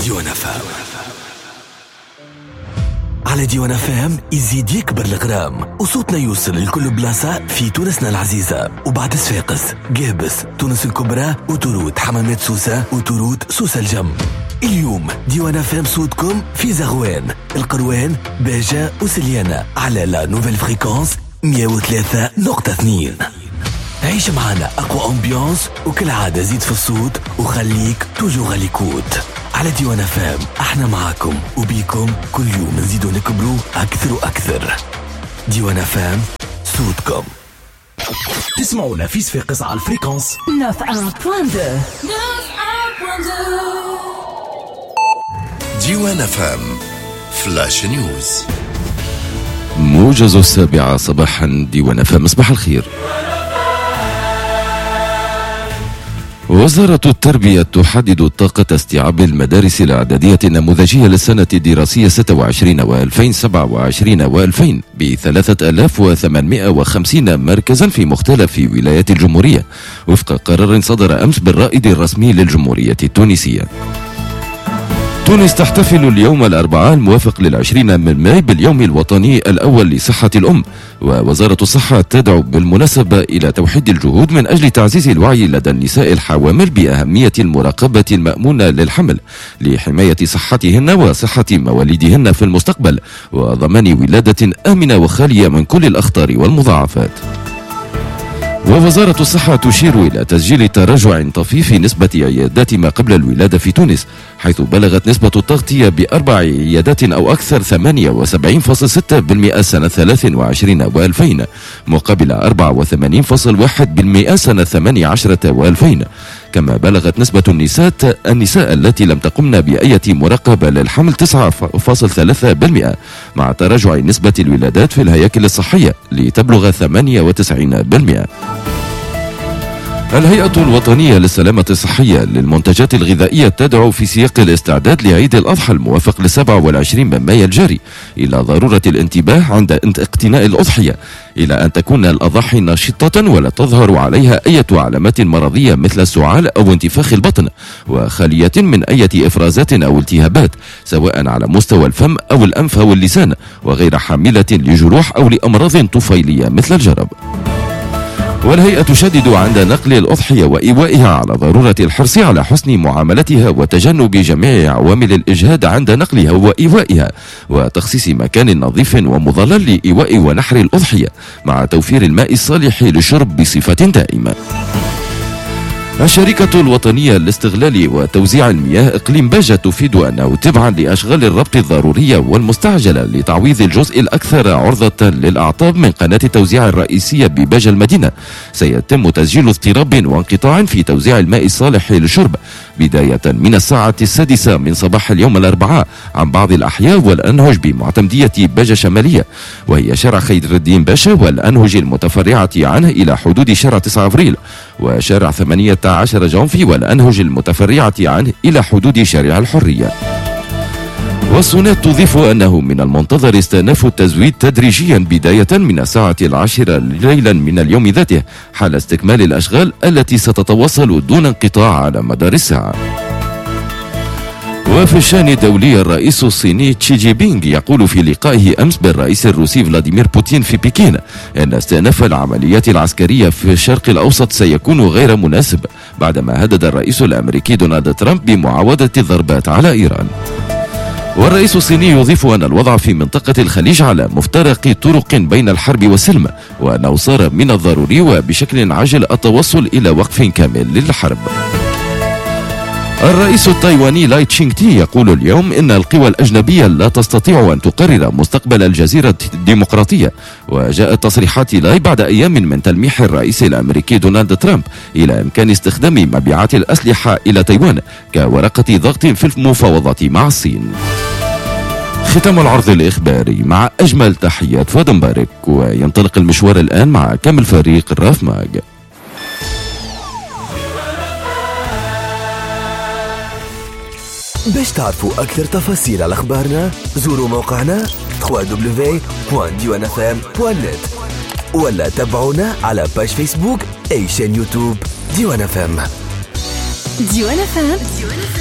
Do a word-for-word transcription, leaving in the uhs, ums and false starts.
ديوان فام. على ديوان فام يزيد يكبر الغرام وصوتنا يوصل لكل بلاصة في تونسنا العزيزة. وبعد صفاقس، قابس، تونس الكبرى، وتروت حمامات سوسة، وتروت سوسة الجم. اليوم ديوان فام صوتكم في زغوان، القروان، باجة وسليانة على لا نوفيل فريكونس مية وثلاثة نقطة اثنين. عيش معنا أقوى أمبيانس وكل عادة زيد في الصوت وخليك توجو غاليكوت. على ديوان فام احنا معاكم وبيكم كل يوم نزيدو نكبرو أكثر وأكثر. ديوان فام صوتكم. تسمعونا في صفاقس على الفريكونس تسعة فاصلة اثنين. ديوان فام فلاش نيوز. موجز السابعة صباحا. ديوان فام. صباح الخير. وزارة التربية تحدد طاقة استيعاب المدارس الإعدادية النموذجية للسنة الدراسية ستة وعشرين وألفين وسبعة وعشرين وألفين بثلاثة آلاف وثمانمائة وخمسين مركزا في مختلف ولايات الجمهورية وفق قرار صدر أمس بالرائد الرسمي للجمهورية التونسية. تونس تحتفل اليوم الأربعاء الموافق للعشرين من ماي باليوم الوطني الأول لصحة الأم، ووزارة الصحة تدعو بالمناسبة إلى توحيد الجهود من أجل تعزيز الوعي لدى النساء الحوامل بأهمية المراقبة المأمونة للحمل لحماية صحتهن وصحة مواليدهن في المستقبل وضمان ولادة آمنة وخالية من كل الأخطار والمضاعفات. ووزارة الصحة تشير إلى تسجيل تراجع طفيف في نسبة عيادات ما قبل الولادة في تونس، حيث بلغت نسبة التغطية بأربع عيادات أو أكثر ثمانية وسبعين فاصلة ستة بالمئة سنة ثلاثة وعشرين وألفين مقابل أربعة وثمانين فاصلة واحد بالمئة سنة ثمانية عشر وألفين. كما بلغت نسبة النساء النساء التي لم تقمن بأية مراقبة للحمل تسعة فاصلة ثلاثة بالمئة مع تراجع نسبة الولادات في الهياكل الصحية لتبلغ ثمانية وتسعين بالمئة. الهيئة الوطنية للسلامة الصحية للمنتجات الغذائية تدعو في سياق الاستعداد لعيد الأضحى الموافق لسبعة والعشرين من مايو الجاري إلى ضرورة الانتباه عند اقتناء الأضحية، إلى أن تكون الأضاحي نشطة ولا تظهر عليها أي علامات مرضية مثل السعال أو انتفاخ البطن، وخالية من أي إفرازات أو التهابات سواء على مستوى الفم أو الأنف أو اللسان، وغير حاملة لجروح أو لأمراض طفيلية مثل الجرب. والهيئة تشدد عند نقل الأضحية وإيوائها على ضرورة الحرص على حسن معاملتها وتجنب جميع عوامل الإجهاد عند نقلها وإيوائها، وتخصيص مكان نظيف ومظلل لإيواء ونحر الأضحية مع توفير الماء الصالح للشرب بصفة دائمة. الشركة الوطنية لاستغلال وتوزيع المياه إقليم باجة تفيد أنه تبعا لأشغال الربط الضرورية والمستعجلة لتعويض الجزء الأكثر عرضة للأعطاب من قناة التوزيع الرئيسية بباجة المدينة سيتم تسجيل اضطراب وانقطاع في توزيع الماء الصالح للشرب بداية من الساعة السادسة من صباح اليوم الأربعاء عن بعض الأحياء والأنهج بمعتمدية باجة شمالية، وهي شارع خير الدين باشا والأنهج المتفرعة عنه إلى حدود شارع تسعة أبريل، وشارع ثمانية عشر جونفي والأنهج المتفرعة عنه إلى حدود شارع الحرية. والسونات تضيف أنه من المنتظر استئناف التزويد تدريجيا بداية من الساعة العاشرة ليلا من اليوم ذاته حال استكمال الأشغال التي ستتواصل دون انقطاع على مدار الساعة. وفي الشأن الدولي الرئيس الصيني تشي جي بينغ يقول في لقائه أمس بالرئيس الروسي فلاديمير بوتين في بكين أن استئناف العمليات العسكرية في الشرق الأوسط سيكون غير مناسب بعدما هدد الرئيس الأمريكي دونالد ترامب بمعاودة الضربات على إيران. والرئيس الصيني يضيف أن الوضع في منطقة الخليج على مفترق طرق بين الحرب والسلم، وأنه صار من الضروري وبشكل عاجل التوصل إلى وقف كامل للحرب. الرئيس التايواني لاي تشينغ تي يقول اليوم إن القوى الأجنبية لا تستطيع أن تقرر مستقبل الجزيرة الديمقراطية، وجاءت تصريحات لاي بعد أيام من تلميح الرئيس الأمريكي دونالد ترامب إلى إمكان استخدام مبيعات الأسلحة إلى تايوان كورقة ضغط في المفاوضات مع الصين. ختام العرض الإخباري مع أجمل تحيات فؤاد مبارك، وينطلق المشوار الآن مع كامل فريق راف ماج. باش تعرفوا أكثر تفاصيل على أخبارنا زوروا موقعنا دبليو دبليو دبليو دوت ديوان اف ام دوت نت ولا تابعونا على باج فيسبوك أي شان يوتيوب ديوان اف ام. ديوان اف ام